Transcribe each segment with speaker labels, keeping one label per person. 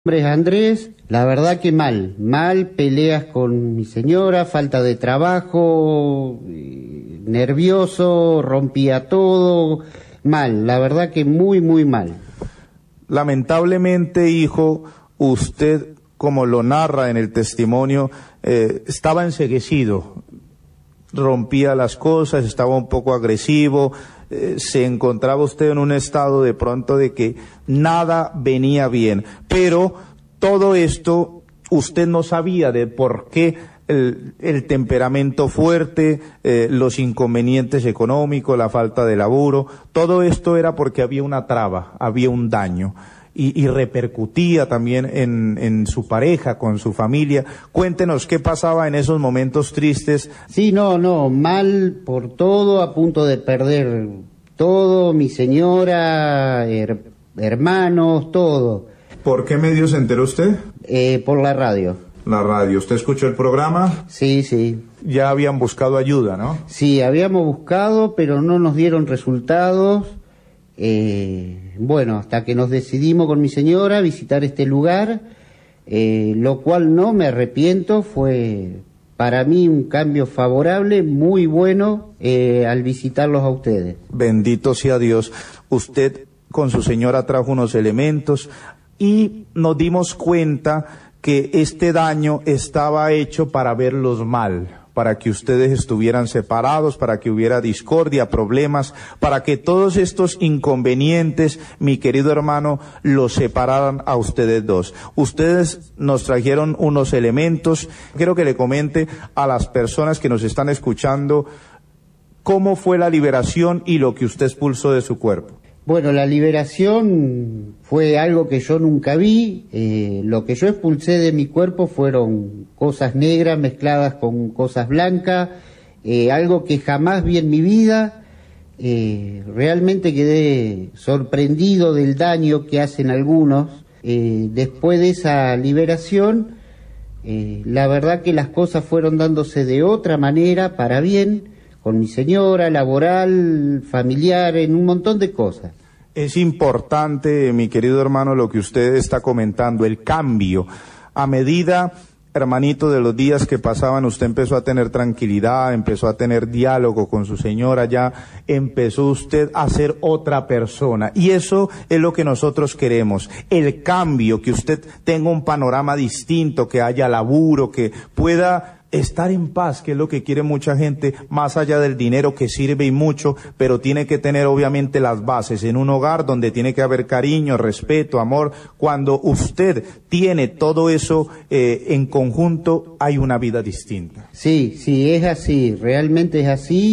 Speaker 1: Mi nombre es Andrés, la verdad que mal, peleas con mi señora, falta de trabajo, nervioso, rompía todo, mal, la verdad que muy mal.
Speaker 2: Lamentablemente, hijo, usted, como lo narra en el testimonio, estaba enceguecido, rompía las cosas, estaba un poco agresivo, se encontraba usted en un estado de pronto de que nada venía bien, pero todo esto usted no sabía de por qué el temperamento fuerte, los inconvenientes económicos, la falta de laburo, todo esto era porque había una traba, había un daño. Y repercutía también en su pareja, con su familia. Cuéntenos qué pasaba en esos momentos tristes.
Speaker 1: Sí, no, mal por todo, a punto de perder todo, mi señora, hermanos, todo.
Speaker 2: ¿Por qué medio se enteró usted?
Speaker 1: Por la radio.
Speaker 2: La radio. ¿Usted escuchó el programa?
Speaker 1: Sí.
Speaker 2: Ya habían buscado ayuda, ¿no?
Speaker 1: Sí, habíamos buscado, pero no nos dieron resultados. Bueno, hasta que nos decidimos con mi señora a visitar este lugar, lo cual no me arrepiento, fue para mí un cambio favorable, muy bueno, al visitarlos a ustedes.
Speaker 2: Bendito sea Dios. Usted con su señora trajo unos elementos y nos dimos cuenta que este daño estaba hecho para verlos mal, para que ustedes estuvieran separados, para que hubiera discordia, problemas, para que todos estos inconvenientes, mi querido hermano, los separaran a ustedes dos. Ustedes nos trajeron unos elementos. Quiero que le comente a las personas que nos están escuchando cómo fue la liberación y lo que usted expulsó de su cuerpo.
Speaker 1: Bueno, la liberación fue algo que yo nunca vi. Lo que yo expulsé de mi cuerpo fueron cosas negras mezcladas con cosas blancas, algo que jamás vi en mi vida. Realmente quedé sorprendido del daño que hacen algunos. Después de esa liberación, la verdad que las cosas fueron dándose de otra manera, para bien, con mi señora, laboral, familiar, en un montón de cosas.
Speaker 2: Es importante, mi querido hermano, lo que usted está comentando, el cambio. A medida, hermanito, de los días que pasaban, usted empezó a tener tranquilidad, empezó a tener diálogo con su señora, ya empezó usted a ser otra persona. Y eso es lo que nosotros queremos, el cambio, que usted tenga un panorama distinto, que haya laburo, que pueda estar en paz, que es lo que quiere mucha gente, más allá del dinero que sirve y mucho, pero tiene que tener obviamente las bases en un hogar donde tiene que haber cariño, respeto, amor. Cuando usted tiene todo eso en conjunto, hay una vida distinta.
Speaker 1: Sí, es así, realmente es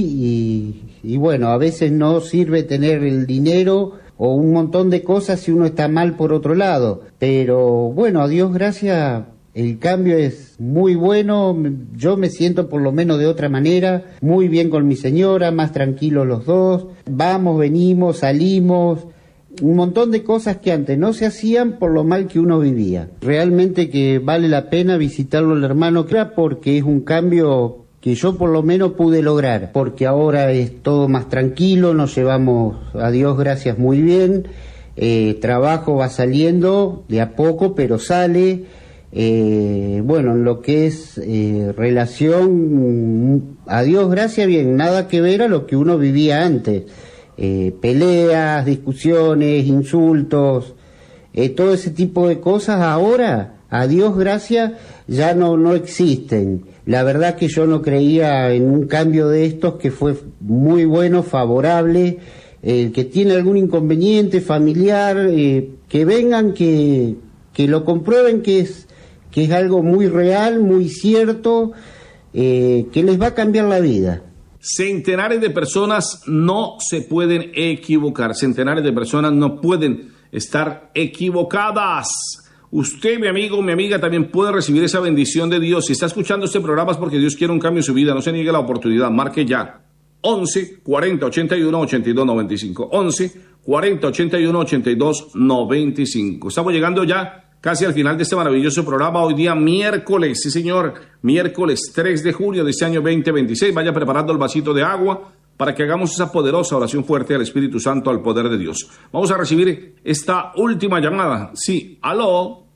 Speaker 1: así y bueno, a veces no sirve tener el dinero o un montón de cosas si uno está mal por otro lado, pero bueno, a Dios gracias. El cambio es muy bueno, yo me siento por lo menos de otra manera, muy bien con mi señora, más tranquilos los dos, vamos, venimos, salimos, un montón de cosas que antes no se hacían por lo mal que uno vivía. Realmente que vale la pena visitarlo al hermano, porque es un cambio que yo por lo menos pude lograr, porque ahora es todo más tranquilo, nos llevamos, a Dios gracias, muy bien, trabajo va saliendo de a poco, pero sale. Bueno, en lo que es relación, a Dios gracias, bien, nada que ver a lo que uno vivía antes, peleas, discusiones, insultos, todo ese tipo de cosas ahora, a Dios gracias, ya no existen. La verdad que yo no creía en un cambio de estos, que fue muy bueno, favorable. El que tiene algún inconveniente familiar, que vengan, que lo comprueben, que es algo muy real, muy cierto, que les va a cambiar la vida.
Speaker 3: Centenares de personas no se pueden equivocar, centenares de personas no pueden estar equivocadas. Usted, mi amigo, mi amiga, también puede recibir esa bendición de Dios. Si está escuchando este programa es porque Dios quiere un cambio en su vida, no se niegue la oportunidad, marque ya. 11 40 81 82 95, 11 40 81 82 95. Estamos llegando ya casi al final de este maravilloso programa. Hoy día miércoles, sí señor, miércoles 3 de junio de este año 2026. Vaya preparando el vasito de agua para que hagamos esa poderosa oración fuerte al Espíritu Santo, al poder de Dios. Vamos a recibir esta última llamada. Sí, aló.